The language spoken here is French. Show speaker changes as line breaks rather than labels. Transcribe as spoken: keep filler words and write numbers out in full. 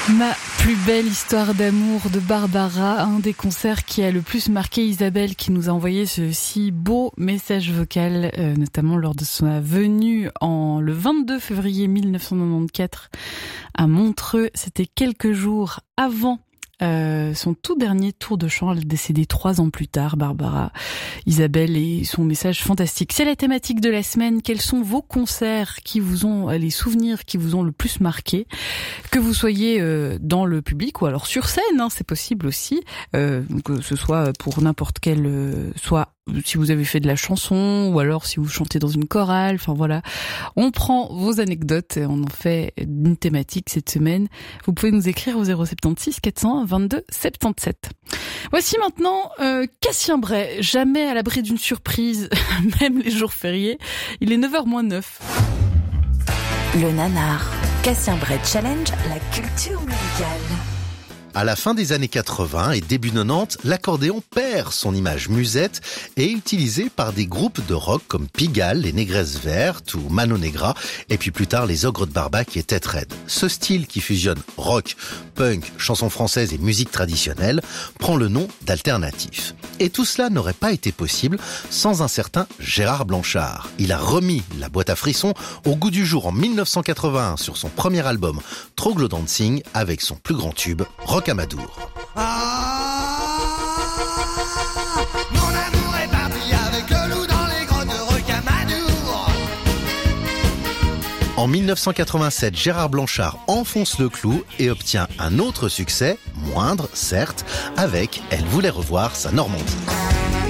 Ma plus belle histoire d'amour de Barbara, un des concerts qui a le plus marqué Isabelle, qui nous a envoyé ce si beau message vocal, euh, notamment lors de sa venue en le vingt-deux février mille neuf cent quatre-vingt-quatorze à Montreux. C'était quelques jours avant Euh, son tout dernier tour de chant. Elle est décédée trois ans plus tard, Barbara. Isabelle et son message fantastique. C'est la thématique de la semaine. Quels sont vos concerts qui vous ont, les souvenirs qui vous ont le plus marqué? Que vous soyez euh, dans le public ou alors sur scène, hein, c'est possible aussi. Euh, que ce soit pour n'importe quel, euh, soit si vous avez fait de la chanson ou alors si vous chantez dans une chorale, enfin voilà. On prend vos anecdotes et on en fait une thématique cette semaine. Vous pouvez nous écrire au zéro sept six quatre cent vingt-deux soixante-dix-sept. Voici maintenant euh, Cassien Bray, jamais à l'abri d'une surprise, même les jours fériés. Il est neuf heures moins neuf.
Le Nanar, Cassien Bray Challenge, la culture musicale.
À la fin des années quatre-vingts et début quatre-vingt-dix, l'accordéon perd son image musette et est utilisé par des groupes de rock comme Pigalle, les Négresses Vertes ou Mano Negra, et puis plus tard les Ogres de Barbac et Tête Raide. Ce style qui fusionne rock, punk, chansons françaises et musique traditionnelle prend le nom d'alternatif. Et tout cela n'aurait pas été possible sans un certain Gérard Blanchard. Il a remis la boîte à frissons au goût du jour en mille neuf cent quatre-vingt-un sur son premier album Troglo Dancing avec son plus grand tube Rocamadour.
Ah, mon amour est parti avec le loup dans les grottes de Rocamadour.
En mille neuf cent quatre-vingt-sept, Gérard Blanchard enfonce le clou et obtient un autre succès, moindre certes, avec Elle voulait revoir sa Normandie.